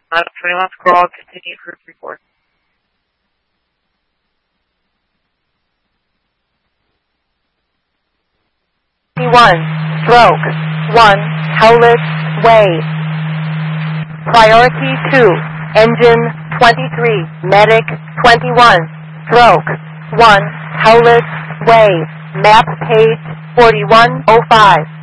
Item 21, scroll, continue group report. 1, stroke. 1, Howlett Way. Priority 2, engine 23, medic 21, stroke. 1, Howlett Way. Map page 4105.